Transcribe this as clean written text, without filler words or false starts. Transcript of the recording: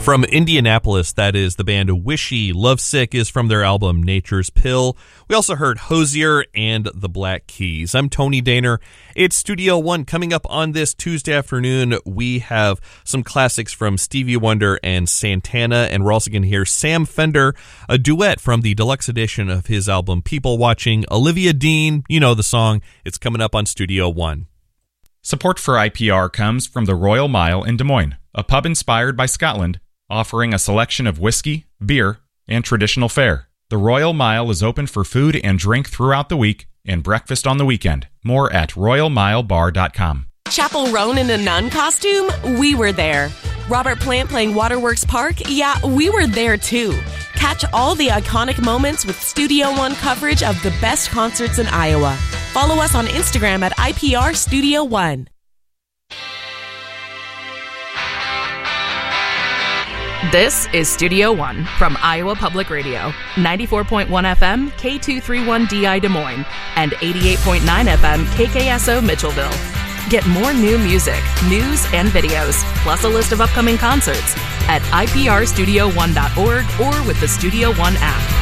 From Indianapolis, that is the band Wishy. Lovesick is from their album Nature's Pill. We also heard Hosier and the Black Keys. I'm Tony Daner. It's Studio One. Coming up on this Tuesday afternoon, we have some classics from Stevie Wonder and Santana, and we're also going to hear Sam Fender, a duet from the deluxe edition of his album People Watching. Olivia Dean, you know the song. It's coming up on Studio One. Support for IPR comes from the Royal Mile in Des Moines, a pub inspired by Scotland, offering a selection of whiskey, beer, and traditional fare. The Royal Mile is open for food and drink throughout the week and breakfast on the weekend. More at royalmilebar.com. Chapel Roan in a nun costume? We were there. Robert Plant playing Waterworks Park? Yeah, we were there too. Catch all the iconic moments with Studio One coverage of the best concerts in Iowa. Follow us on Instagram at IPR Studio One. This is Studio One from Iowa Public Radio, 94.1 FM, K231DI Des Moines, and 88.9 FM, KKSO Mitchellville. Get more new music, news, and videos, plus a list of upcoming concerts at iprstudio1.org or with the Studio One app.